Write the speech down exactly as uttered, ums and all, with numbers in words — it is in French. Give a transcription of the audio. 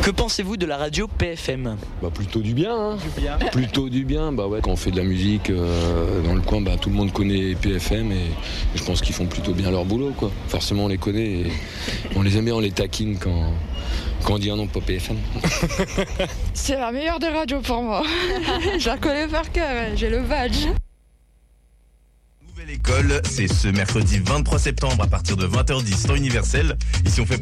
Que pensez-vous de la radio P F M ? Bah plutôt du bien, hein. Du bien. Plutôt du bien, bah ouais, quand on fait de la musique euh, dans le coin, bah tout le monde connaît P F M et je pense qu'ils font plutôt bien leur boulot, quoi. Forcément on les connaît et on les aime bien, on les taquine quand, quand on dit un nom, pas P F M. C'est la meilleure des radios pour moi. Je la connais par cœur, j'ai le badge. Nouvelle école, c'est ce mercredi vingt-trois septembre à partir de vingt heures dix, temps universel. Ici on fait